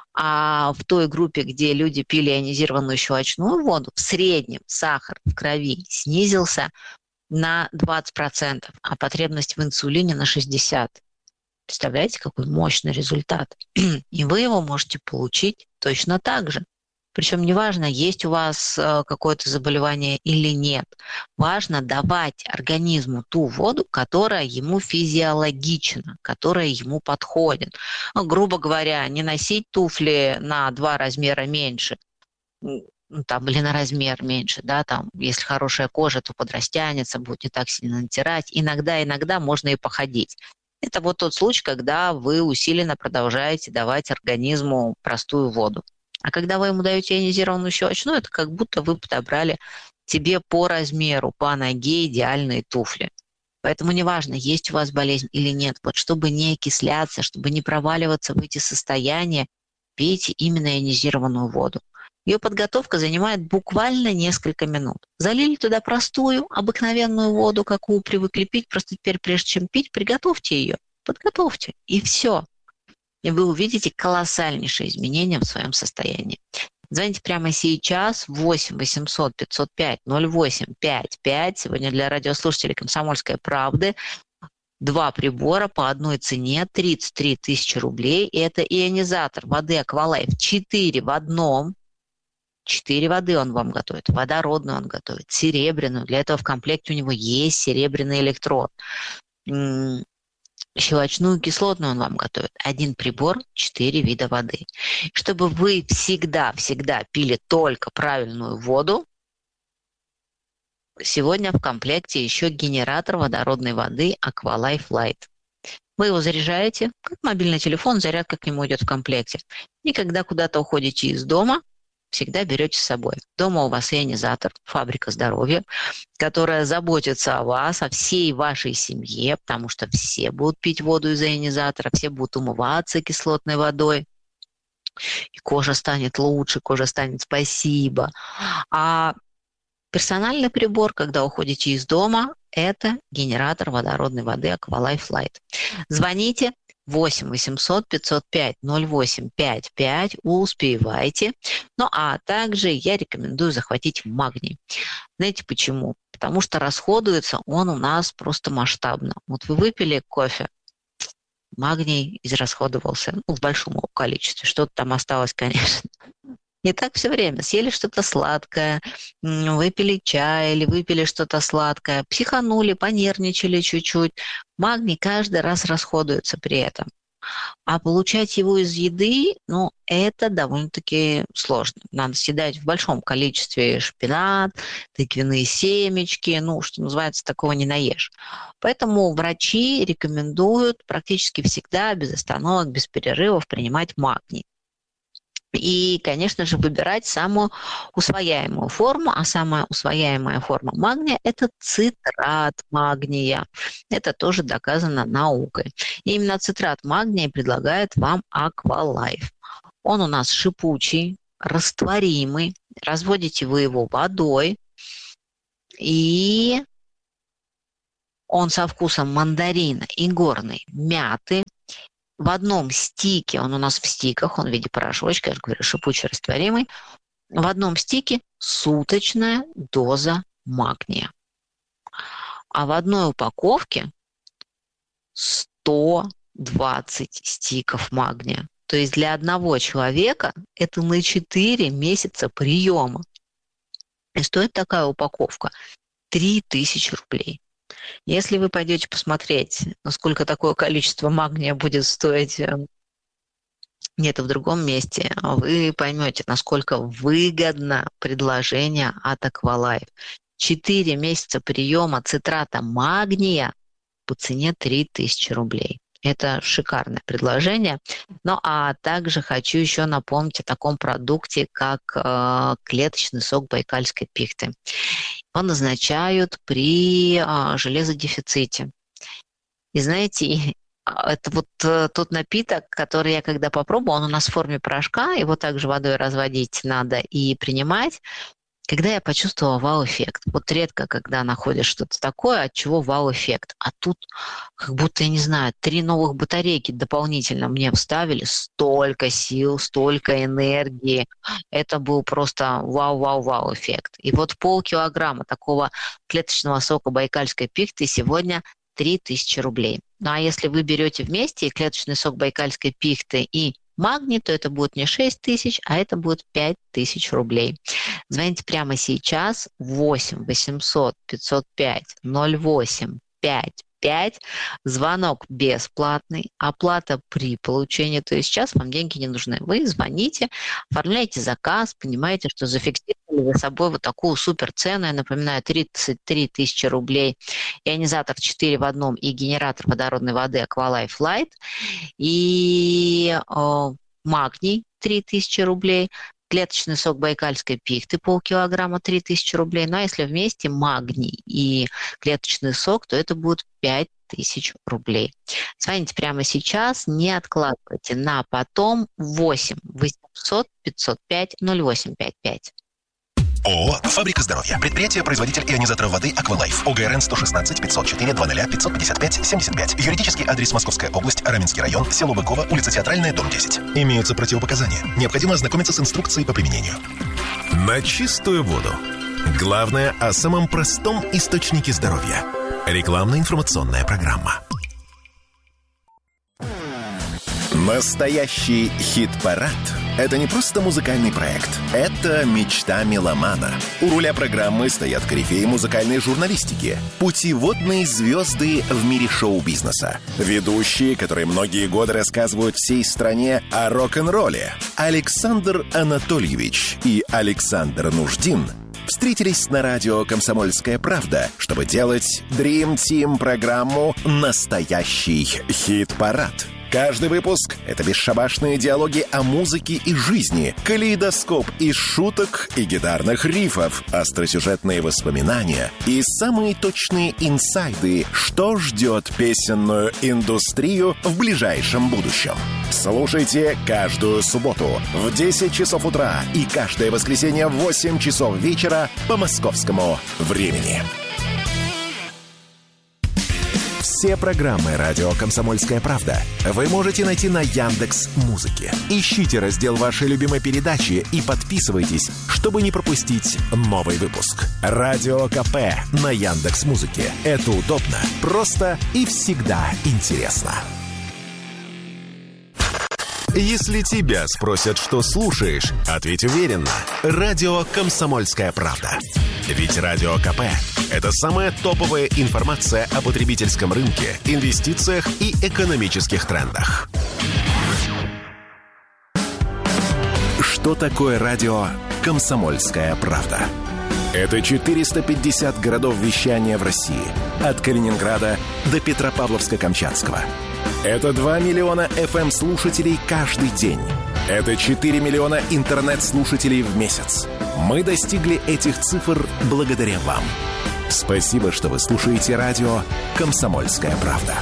А в той группе, где люди пили ионизированную щелочную воду, в среднем сахар в крови снизился на 20%, а потребность в инсулине на 60%. Представляете, какой мощный результат? И вы его можете получить точно так же. Причем неважно, есть у вас какое-то заболевание или нет. Важно давать организму ту воду, которая ему физиологична, которая ему подходит. Грубо говоря, не носить туфли на 2 размера меньше, там, или на размер меньше, да, там, если хорошая кожа, то подрастянется, будет не так сильно натирать. Иногда можно и походить. Это вот тот случай, когда вы усиленно продолжаете давать организму простую воду. А когда вы ему даете ионизированную щелочную, это как будто вы подобрали себе по размеру, по ноге идеальные туфли. Поэтому неважно, есть у вас болезнь или нет, вот чтобы не окисляться, чтобы не проваливаться в эти состояния, пейте именно ионизированную воду. Ее подготовка занимает буквально несколько минут. Залили туда простую, обыкновенную воду, какую привыкли пить, просто теперь, прежде чем пить, приготовьте ее, подготовьте, и все. И вы увидите колоссальнейшие изменения в своем состоянии. Звоните прямо сейчас 8 800 505 0855. Сегодня для радиослушателей «Комсомольской правды» 2 прибора по одной цене, 33 тысячи рублей. И это ионизатор воды Aqualife 4 в одном. 4 воды он вам готовит. Водородную он готовит, серебряную. Для этого в комплекте у него есть серебряный электрод. Щелочную, кислотную он вам готовит. 1 прибор, 4 вида воды. Чтобы вы всегда пили только правильную воду, сегодня в комплекте еще генератор водородной воды Aqualife Light. Вы его заряжаете, как мобильный телефон, зарядка к нему идет в комплекте. И когда куда-то уходите из дома, всегда берете с собой. Дома у вас ионизатор, фабрика здоровья, которая заботится о вас, о всей вашей семье, потому что все будут пить воду из ионизатора, все будут умываться кислотной водой, и кожа станет лучше, кожа станет спасибо. А персональный прибор, когда уходите из дома, это генератор водородной воды Aqualife Light. Звоните 8 800 505 0855, успевайте. Ну, а также я рекомендую захватить магний. Знаете почему? Потому что расходуется он у нас просто масштабно. Вот вы выпили кофе, магний израсходовался, в большом количестве. Что-то там осталось, конечно. Не так все время. Съели что-то сладкое, выпили чай или выпили что-то сладкое, психанули, понервничали чуть-чуть. Магний каждый раз расходуется при этом. А получать его из еды, это довольно-таки сложно. Надо съедать в большом количестве шпинат, тыквенные семечки, что называется, такого не наешь. Поэтому врачи рекомендуют практически всегда без остановок, без перерывов принимать магний. И, конечно же, выбирать самую усвояемую форму, а самая усвояемая форма магния – это цитрат магния. Это тоже доказано наукой. И именно цитрат магния предлагает вам Aqualife. Он у нас шипучий, растворимый, разводите вы его водой, и Он со вкусом мандарина и горной мяты. В одном стике, он у нас в стиках, он в виде порошочка, я же говорю, шипучий, растворимый. В одном стике суточная доза магния. А в одной упаковке 120 стиков магния. То есть для одного человека это на 4 месяца приема. И стоит такая упаковка 3000 рублей. Если вы пойдете посмотреть, насколько такое количество магния будет стоить где-то в другом месте, вы поймете, насколько выгодно предложение от Аквалайф. 4 месяца приема цитрата магния по цене 3000 рублей. Это шикарное предложение. Ну, а также хочу еще напомнить о таком продукте, как клеточный сок байкальской пихты. Его назначают при железодефиците. И знаете, это вот тот напиток, который я когда попробовала, он у нас в форме порошка, его также водой разводить надо и принимать. Когда я почувствовала вау-эффект. Вот редко, когда находишь что-то такое, от чего вау-эффект. А тут, как будто, я не знаю, 3 новых батарейки дополнительно мне вставили. Столько сил, столько энергии. Это был просто вау-вау-вау-эффект. И вот полкилограмма такого клеточного сока байкальской пихты сегодня 3000 рублей. Ну а если вы берете вместе клеточный сок байкальской пихты и магний, то это будет не 6000, а это будет 5000 рублей. Звоните прямо сейчас 8 800 505 08 55. Звонок бесплатный, оплата при получении. То есть сейчас вам деньги не нужны. Вы звоните, оформляете заказ, понимаете, что зафиксировали за собой вот такую супер цену. Я напоминаю, 33 тысячи рублей. Ионизатор 4 в одном и генератор водородной воды Aqualife Light. И магний 3000 рублей. Клеточный сок байкальской пихты полкилограмма 3000 рублей. Ну а если вместе магний и клеточный сок, то это будет 5000 рублей. Звоните прямо сейчас, не откладывайте на потом. 8 800 505 0855. ООО «Фабрика здоровья». Предприятие-производитель ионизаторов воды «Аквалайф». ОГРН 116 504 00 555 75. Юридический адрес: Московская область, Раменский район, село Быково, улица Театральная, дом 10. Имеются противопоказания. Необходимо ознакомиться с инструкцией по применению. На чистую воду. Главное о самом простом источнике здоровья. Рекламно-информационная программа. Настоящий хит-парад – это не просто музыкальный проект. Это мечта меломана. У руля программы стоят корифеи музыкальной журналистики, путеводные звезды в мире шоу-бизнеса, ведущие, которые многие годы рассказывают всей стране о рок-н-ролле. Александр Анатольевич и Александр Нуждин встретились на радио «Комсомольская правда», чтобы делать Dream Team программу «Настоящий хит-парад». Каждый выпуск — это бесшабашные диалоги о музыке и жизни, калейдоскоп из шуток и гитарных рифов, остросюжетные воспоминания и самые точные инсайды, что ждет песенную индустрию в ближайшем будущем. Слушайте каждую субботу в 10 часов утра и каждое воскресенье в 8 часов вечера по московскому времени. Все программы «Радио Комсомольская правда» вы можете найти на Яндекс.Музыке. Ищите раздел вашей любимой передачи и подписывайтесь, чтобы не пропустить новый выпуск. Радио КП на Яндекс.Музыке. Это удобно, просто и всегда интересно. Если тебя спросят, что слушаешь, ответь уверенно. Радио «Комсомольская правда». Ведь Радио КП – это самая топовая информация о потребительском рынке, инвестициях и экономических трендах. Что такое радио «Комсомольская правда»? Это 450 городов вещания в России. От Калининграда до Петропавловска-Камчатского. Это 2 миллиона FM-слушателей каждый день. Это 4 миллиона интернет-слушателей в месяц. Мы достигли этих цифр благодаря вам. Спасибо, что вы слушаете радио «Комсомольская правда».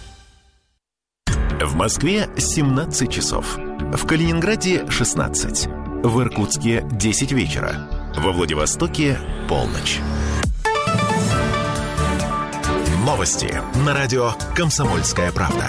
В Москве 17 часов. В Калининграде 16. В Иркутске 10 вечера. Во Владивостоке полночь. Новости на радио «Комсомольская правда».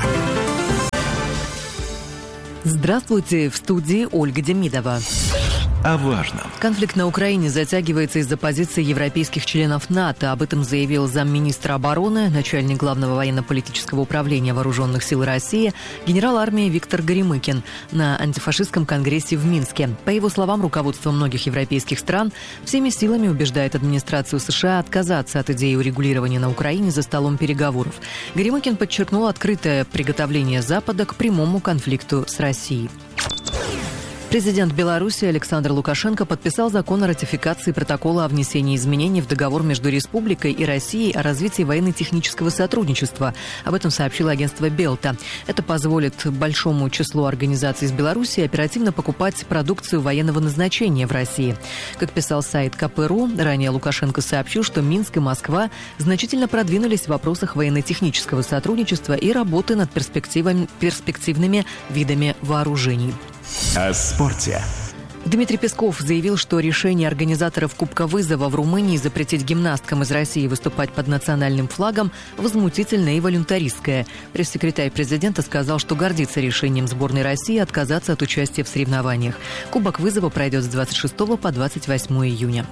Здравствуйте, в студии Ольга Демидова. О важном. Конфликт на Украине затягивается из-за позиции европейских членов НАТО. Об этом заявил замминистра обороны, начальник Главного военно-политического управления Вооруженных сил России, генерал армии Виктор Горемыкин на антифашистском конгрессе в Минске. По его словам, руководство многих европейских стран всеми силами убеждает администрацию США отказаться от идеи урегулирования на Украине за столом переговоров. Горемыкин подчеркнул открытое приготовление Запада к прямому конфликту с Россией. Президент Беларуси Александр Лукашенко подписал закон о ратификации протокола о внесении изменений в договор между Республикой и Россией о развитии военно-технического сотрудничества. Об этом сообщило агентство Белта. Это позволит большому числу организаций из Беларуси оперативно покупать продукцию военного назначения в России. Как писал сайт КП.ру, ранее Лукашенко сообщил, что Минск и Москва значительно продвинулись в вопросах военно-технического сотрудничества и работы над перспективными видами вооружений. О спорте. Дмитрий Песков заявил, что решение организаторов Кубка Вызова в Румынии запретить гимнасткам из России выступать под национальным флагом возмутительное и волюнтаристское. Пресс-секретарь президента сказал, что гордится решением сборной России отказаться от участия в соревнованиях. Кубок Вызова пройдет с 26 по 28 июня.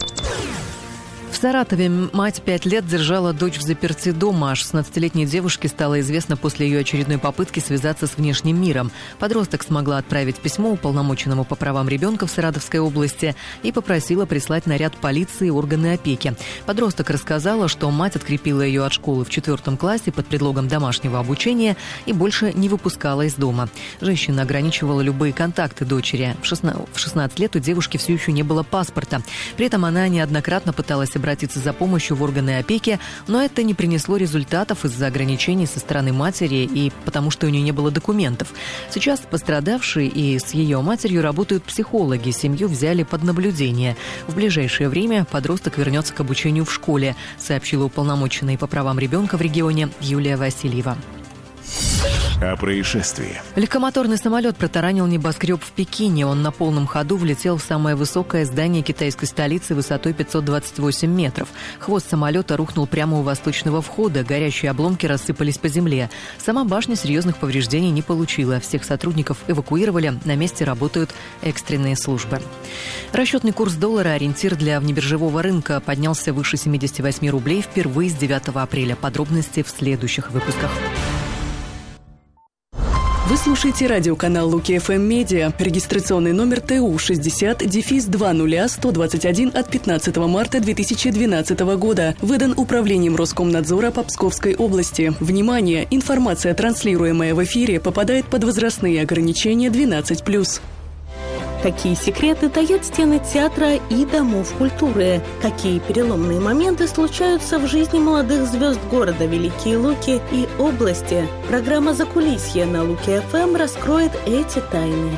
В Саратове мать 5 лет держала дочь в заперти дома. 16-летней девушке стало известно после ее очередной попытки связаться с внешним миром. Подросток смогла отправить письмо уполномоченному по правам ребенка в Саратовской области и попросила прислать наряд полиции и органы опеки. Подросток рассказала, что мать открепила ее от школы в 4 классе под предлогом домашнего обучения и больше не выпускала из дома. Женщина ограничивала любые контакты дочери. В 16 лет у девушки все еще не было паспорта. При этом она неоднократно пыталась обратиться за помощью в органы опеки, но это не принесло результатов из-за ограничений со стороны матери и потому, что у нее не было документов. Сейчас пострадавшей и с ее матерью работают психологи. Семью взяли под наблюдение. В ближайшее время подросток вернется к обучению в школе, сообщила уполномоченная по правам ребенка в регионе Юлия Васильева. О происшествии. Легкомоторный самолет протаранил небоскреб в Пекине. Он на полном ходу влетел в самое высокое здание китайской столицы высотой 528 метров. Хвост самолета рухнул прямо у восточного входа. Горящие обломки рассыпались по земле. Сама башня серьезных повреждений не получила. Всех сотрудников эвакуировали. На месте работают экстренные службы. Расчетный курс доллара, ориентир для внебиржевого рынка, поднялся выше 78 рублей впервые с 9 апреля. Подробности в следующих выпусках. Вы слушаете радиоканал Луки-ФМ Медиа. Регистрационный номер ТУ 60-20121 от 15 марта 2012 года. Выдан Управлением Роскомнадзора по Псковской области. Внимание! Информация, транслируемая в эфире, попадает под возрастные ограничения 12+. Какие секреты таят стены театра и домов культуры? Какие переломные моменты случаются в жизни молодых звезд города Великие Луки и области? Программа «Закулисье» на Луки-ФМ раскроет эти тайны.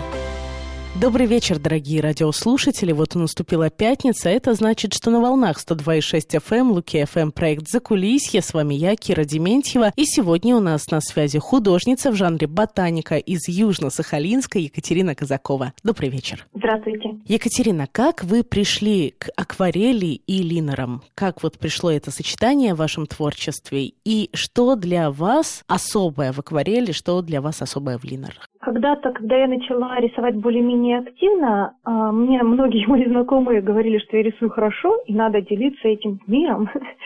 Добрый вечер, дорогие радиослушатели. Вот и наступила пятница. Это значит, что на волнах 102,6 FM, Луки-ФМ, проект «Закулисье». С вами я, Кира Дементьева. И сегодня у нас на связи художница в жанре ботаника из Южно-Сахалинска Екатерина Казакова. Добрый вечер. Здравствуйте. Екатерина, как вы пришли к акварели и линерам? Как вот пришло это сочетание в вашем творчестве? И что для вас особое в акварели, что для вас особое в линерах? Когда-то, когда я начала рисовать более-менее активно, мне многие мои знакомые говорили, что я рисую хорошо и надо делиться этим миром.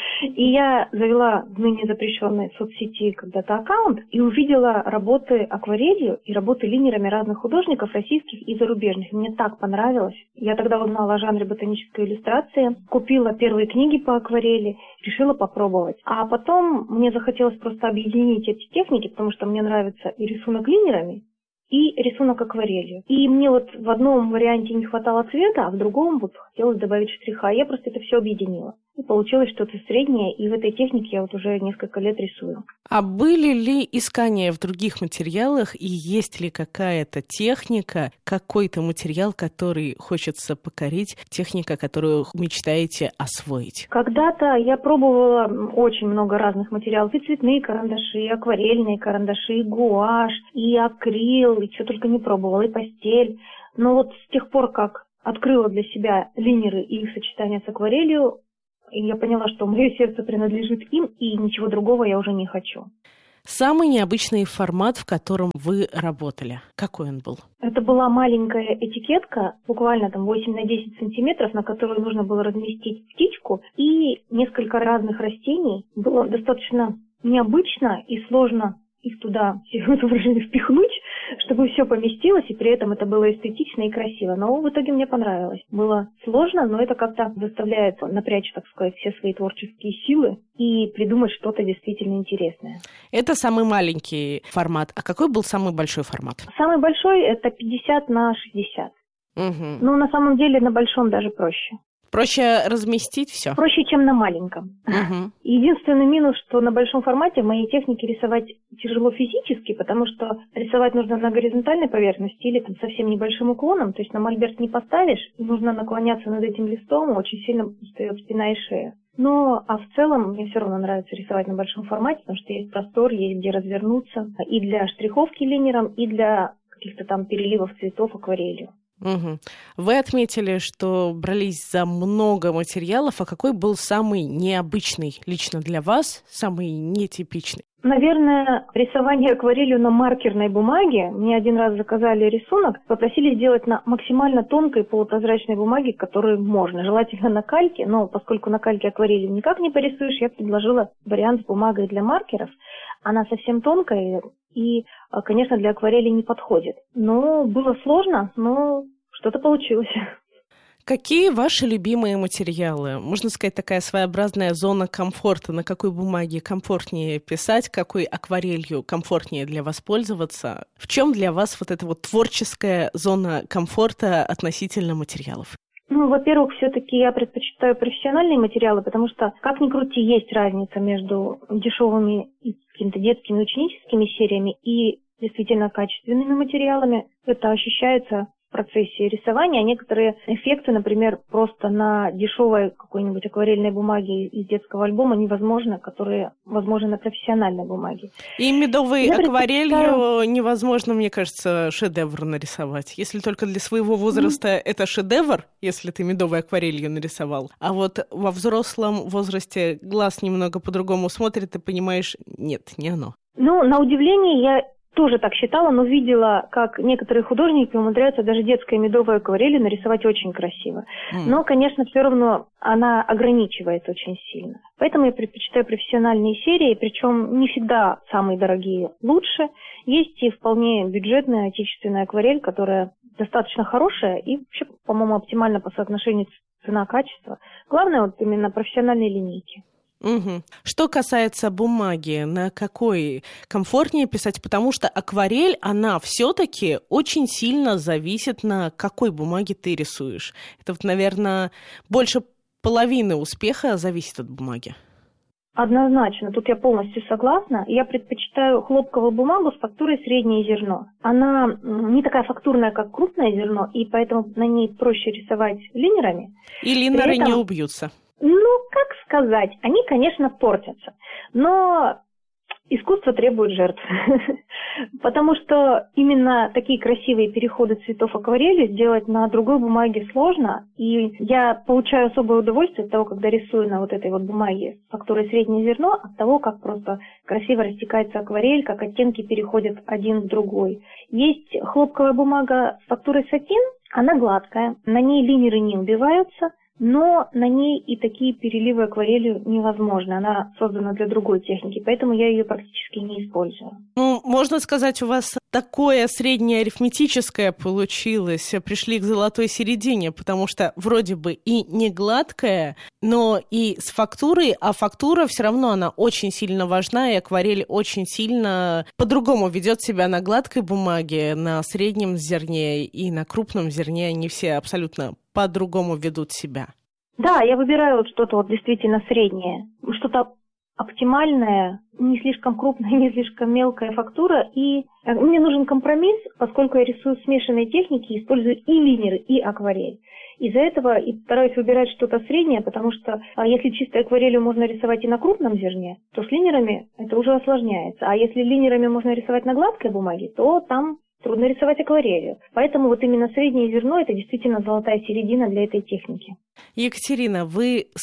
И я завела в ныне запрещенной соцсети когда-то аккаунт и увидела работы акварелью и работы линерами разных художников, российских и зарубежных. Мне так понравилось. Я тогда узнала о жанре ботанической иллюстрации, купила первые книги по акварели, решила попробовать. А потом мне захотелось просто объединить эти техники, потому что мне нравится и рисунок линерами, и рисунок акварелью. И мне вот в одном варианте не хватало цвета, а в другом вот хотелось добавить штриха. Я просто это все объединила. И получилось что-то среднее, и в этой технике я вот уже несколько лет рисую. А были ли искания в других материалах, и есть ли какая-то техника, какой-то материал, который хочется покорить, техника, которую мечтаете освоить? Когда-то я пробовала очень много разных материалов. И цветные карандаши, и акварельные карандаши, и гуашь, и акрил, и что только не пробовала, и пастель. Но вот с тех пор, как открыла для себя линеры и их сочетание с акварелью, И я поняла, что мое сердце принадлежит им, и ничего другого я уже не хочу. Самый необычный формат, в котором вы работали, какой он был? Это была маленькая этикетка, буквально там 8 на 10 сантиметров, на которую нужно было разместить птичку и несколько разных растений. Было достаточно необычно и сложно их туда, это выражение, впихнуть, чтобы все поместилось, и при этом это было эстетично и красиво. Но в итоге мне понравилось. Было сложно, но это как-то заставляет напрячь, так сказать, все свои творческие силы и придумать что-то действительно интересное. Это самый маленький формат. А какой был самый большой формат? Самый большой – это 50 на 60. Угу. Но на самом деле на большом даже проще. Проще разместить все? Проще, чем на маленьком. Угу. Единственный минус, что на большом формате в моей технике рисовать тяжело физически, потому что рисовать нужно на горизонтальной поверхности или там совсем небольшим уклоном, то есть на мольберт не поставишь, нужно наклоняться над этим листом, очень сильно устает спина и шея. А в целом мне все равно нравится рисовать на большом формате, потому что есть простор, есть где развернуться и для штриховки линером, и для каких-то там переливов цветов акварелью. Угу. Вы отметили, что брались за много материалов, а какой был самый необычный лично для вас, самый нетипичный? Наверное, рисование акварелью на маркерной бумаге. Мне один раз заказали рисунок, попросили сделать на максимально тонкой полупрозрачной бумаге, которую можно. Желательно на кальке, но поскольку на кальке акварелью никак не порисуешь, я предложила вариант с бумагой для маркеров. Она совсем тонкая и, конечно, для акварели не подходит. Но было сложно, но что-то получилось. Какие ваши любимые материалы? Можно сказать, такая своеобразная зона комфорта. На какой бумаге комфортнее писать, какой акварелью комфортнее для вас пользоваться? В чем для вас вот эта вот творческая зона комфорта относительно материалов? Во-первых, все-таки я предпочитаю профессиональные материалы, потому что, как ни крути, есть разница между дешевыми и какими-то детскими ученическими сериями и действительно качественными материалами. Это ощущается в процессе рисования, а некоторые эффекты, например, просто на дешевой какой-нибудь акварельной бумаге из детского альбома невозможны, которые возможны на профессиональной бумаге. И медовой акварелью невозможно, мне кажется, шедевр нарисовать. Если только для своего возраста это шедевр, если ты медовой акварелью нарисовал. А вот во взрослом возрасте глаз немного по-другому смотрит, и понимаешь, нет, не оно. На удивление, я тоже так считала, но видела, как некоторые художники умудряются даже детской медовой акварелью нарисовать очень красиво. Но, конечно, все равно она ограничивает очень сильно. Поэтому я предпочитаю профессиональные серии, причем не всегда самые дорогие лучше. Есть и вполне бюджетная отечественная акварель, которая достаточно хорошая и вообще, по-моему, оптимально по соотношению цена-качество. Главное, вот именно профессиональные линейки. Угу. Что касается бумаги, на какой комфортнее писать? Потому что акварель, она все-таки очень сильно зависит, на какой бумаге ты рисуешь. Это, наверное, больше половины успеха зависит от бумаги. Однозначно, тут я полностью согласна. Я предпочитаю хлопковую бумагу с фактурой среднее зерно. Она не такая фактурная, как крупное зерно, и поэтому на ней проще рисовать линерами. И линеры не убьются. Как сказать, они, конечно, портятся, но искусство требует жертв, потому что именно такие красивые переходы цветов акварели сделать на другой бумаге сложно, и я получаю особое удовольствие от того, когда рисую на вот этой вот бумаге с фактурой среднее зерно, от того, как просто красиво растекается акварель, как оттенки переходят один в другой. Есть хлопковая бумага с фактурой сатин, она гладкая, на ней линеры не убиваются, но на ней и такие переливы акварелью невозможны. Она создана для другой техники, поэтому я ее практически не использую. Можно сказать, у вас такое среднее арифметическое получилось. Пришли к золотой середине, потому что вроде бы и не гладкая, но и с фактурой, а фактура все равно, она очень сильно важна, и акварель очень сильно по-другому ведет себя на гладкой бумаге, на среднем зерне и на крупном зерне. Они все абсолютно по-другому ведут себя. Да, я выбираю вот что-то вот действительно среднее, что-то оптимальное, не слишком крупная, не слишком мелкая фактура. И мне нужен компромисс, поскольку я рисую в смешанной технике, использую и линеры, и акварель. Из-за этого и стараюсь выбирать что-то среднее, потому что если чистой акварелью можно рисовать и на крупном зерне, то с линерами это уже осложняется. А если линерами можно рисовать на гладкой бумаге, то там трудно рисовать акварелью. Поэтому вот именно среднее зерно – это действительно золотая середина для этой техники. Екатерина, вы с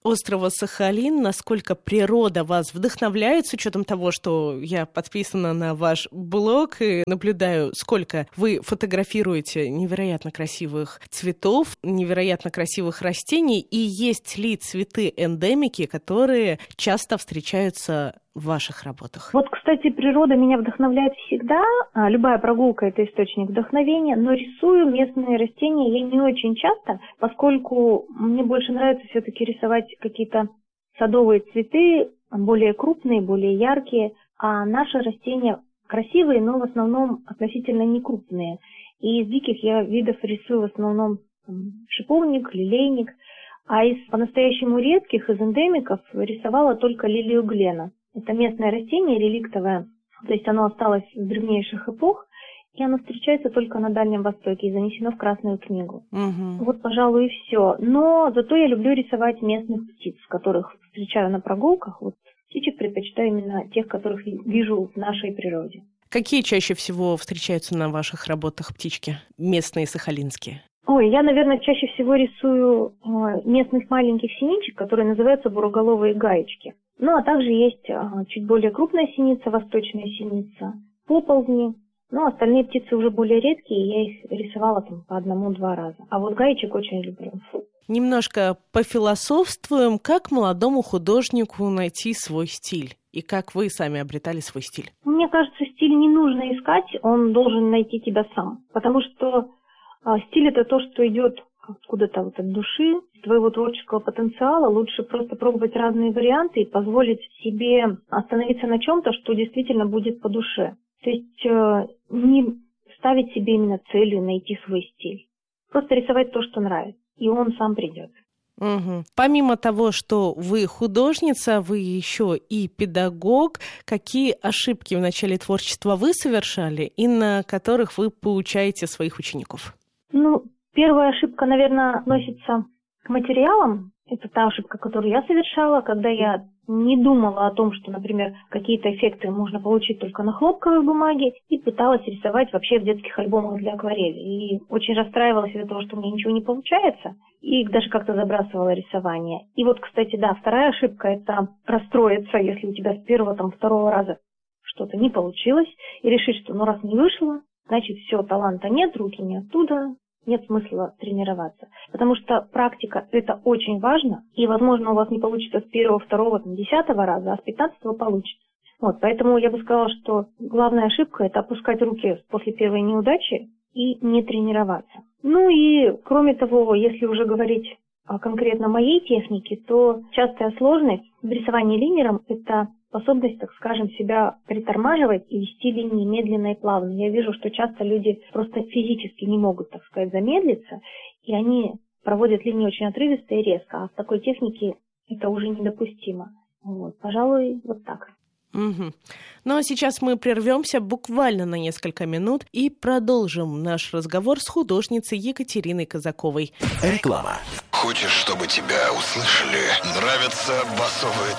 острова Сахалин. Насколько природа вас вдохновляет, с учетом того, что я подписана на ваш блог и наблюдаю, сколько вы фотографируете невероятно красивых цветов, невероятно красивых растений, и есть ли цветы-эндемики, которые часто встречаются в ваших работах? Вот, кстати, природа меня вдохновляет всегда. Любая прогулка – это источник вдохновения, но рисую местные растения я не очень часто, поскольку мне больше нравится все-таки рисовать какие-то садовые цветы, более крупные, более яркие, а наши растения красивые, но в основном относительно не крупные. И из диких я видов рисую в основном шиповник, лилейник, а из по-настоящему редких, из эндемиков, рисовала только лилию Глена. Это местное растение, реликтовое, то есть оно осталось с древнейших эпох, и оно встречается только на Дальнем Востоке и занесено в Красную книгу. Вот, пожалуй, и все. Но зато я люблю рисовать местных птиц, которых встречаю на прогулках. Вот птичек предпочитаю именно тех, которых вижу в нашей природе. Какие чаще всего встречаются на ваших работах птички? Местные, сахалинские? Ой, я, наверное, чаще всего рисую местных маленьких синичек, которые называются буроголовые гаечки. Ну, а также есть чуть более крупная синица, восточная синица, поползни. Ну, остальные птицы уже более редкие, я их рисовала там по 1-2 раза. А вот гаечек очень люблю. Немножко пофилософствуем, как молодому художнику найти свой стиль? И как вы сами обретали свой стиль? Мне кажется, стиль не нужно искать, он должен найти тебя сам. Потому что стиль – это то, что идет откуда-то вот от души, твоего творческого потенциала. Лучше просто пробовать разные варианты и позволить себе остановиться на чем-то, что действительно будет по душе. То есть не ставить себе именно целью найти свой стиль. Просто рисовать то, что нравится, и он сам придет. Помимо того, что вы художница, вы еще и педагог. Какие ошибки в начале творчества вы совершали и на которых вы поучаете своих учеников? Первая ошибка, наверное, относится к материалам. Это та ошибка, которую я совершала, когда я не думала о том, что, например, какие-то эффекты можно получить только на хлопковой бумаге, и пыталась рисовать вообще в детских альбомах для акварели. И очень расстраивалась из-за того, что у меня ничего не получается, и даже как-то забрасывала рисование. И вот, кстати, да, вторая ошибка – это расстроиться, если у тебя с первого, второго раза что-то не получилось, и решить, что раз не вышло, значит, все, таланта нет, руки не оттуда, нет смысла тренироваться. Потому что практика – это очень важно, и, возможно, у вас не получится с 1, 2, 10 раза, а с 15 получится. Поэтому я бы сказала, что главная ошибка – это опускать руки после первой неудачи и не тренироваться. И, кроме того, если уже говорить о конкретно моей технике, то частая сложность в рисовании линером – это способность, так скажем, себя притормаживать и вести линии медленно и плавно. Я вижу, что часто люди просто физически не могут, так сказать, замедлиться, и они проводят линии очень отрывисто и резко, а в такой технике это уже недопустимо. Пожалуй, вот так. Ну а сейчас мы прервемся буквально на несколько минут и продолжим наш разговор с художницей Екатериной Казаковой. Реклама. Хочешь, чтобы тебя услышали? Нравятся басовые